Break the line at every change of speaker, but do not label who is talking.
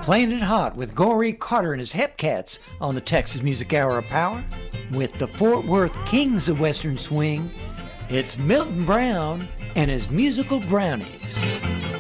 Playing it hot with Gorey Carter and his Hepcats on the Texas Music Hour of Power. With the Fort Worth Kings of Western Swing, it's Milton Brown and his Musical Brownies.